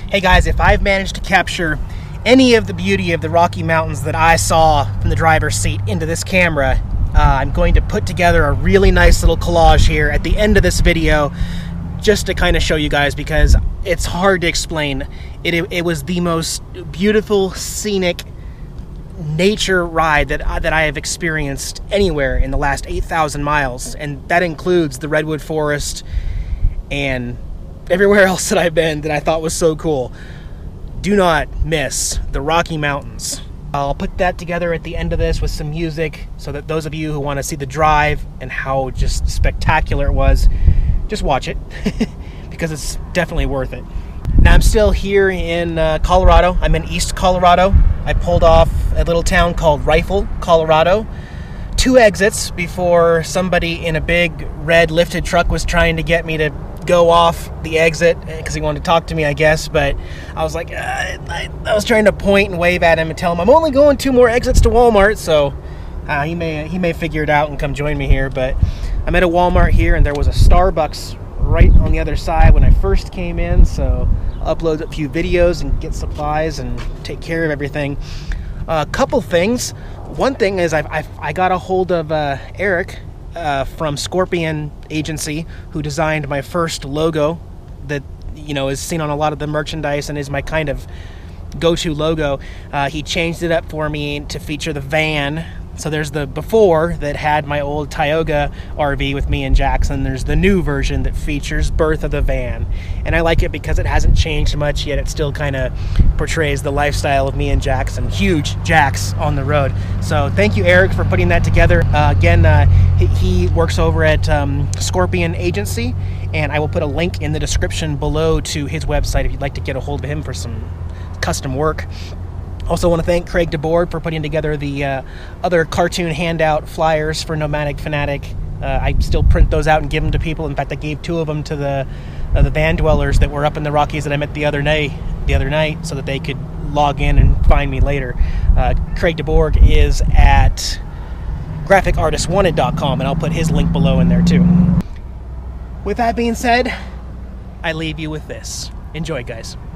Hey guys, if I've managed to capture any of the beauty of the Rocky Mountains that I saw from the driver's seat into this camera, I'm going to put together a really nice little collage here at the end of this video just to kind of show you guys, because it's hard to explain. It was the most beautiful, scenic nature ride that I have experienced anywhere in the last 8,000 miles, and that includes the Redwood Forest and everywhere else that I've been that I thought was so cool. Do not miss the Rocky Mountains. I'll put that together at the end of this with some music so that those of you who want to see the drive and how just spectacular it was, just watch it because it's definitely worth it. Now I'm still here in Colorado. I'm in East Colorado. I pulled off a little town called Rifle, Colorado. 2 exits before somebody in a big red lifted truck was trying to get me to go off the exit because he wanted to talk to me, I guess, but I was like, I was trying to point and wave at him and tell him I'm only going 2 more exits to Walmart, so he may figure it out and come join me here. But I'm at a Walmart here, and there was a Starbucks right on the other side when I first came in, so I'll upload a few videos and get supplies and take care of everything. A couple things. One thing is I got a hold of Eric from Scorpion Agency, who designed my first logo that is seen on a lot of the merchandise and is my kind of go-to logo. He changed it up for me to feature the van. So there's the before that had my old Tioga RV with me and Jackson. There's the new version that features Birth of the Van. And I like it because it hasn't changed much yet. It still kind of portrays the lifestyle of me and Jackson. Huge Jax on the road. So thank you, Eric, for putting that together. Again, he works over at Scorpion Agency, and I will put a link in the description below to his website if you'd like to get a hold of him for some custom work. Also want to thank Craig DeBoard for putting together the other cartoon handout flyers for Nomadic Fanatic. I still print those out and give them to people. In fact, I gave 2 of them to the van dwellers that were up in the Rockies that I met the other night, so that they could log in and find me later. Craig DeBoard is at graphicartistwanted.com, and I'll put his link below in there too. With that being said, I leave you with this. Enjoy, guys.